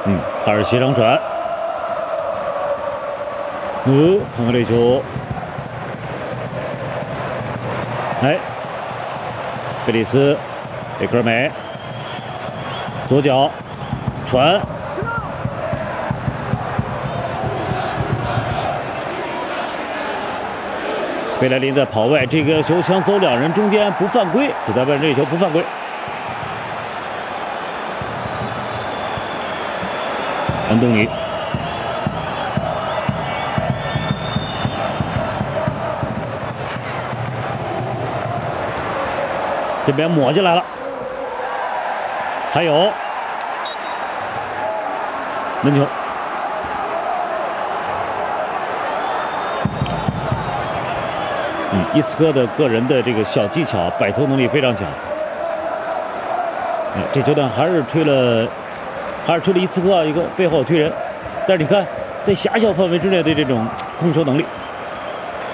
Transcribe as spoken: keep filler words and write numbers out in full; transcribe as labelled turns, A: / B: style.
A: 嗯，哈尔斜长传。哦，看看这球。哎，贝里斯，贝克尔美，左脚传。 贝莱林在跑外，这个球想走两人中间不犯规，主裁判这球不犯规。安东尼，这边抹进来了，还有门球。 嗯，伊斯科的个人的这个小技巧、摆脱能力非常强。哎，这球段还是吹了，还是吹了伊斯科一个背后推人，但是你看，在狭小范围之内的这种控球能力，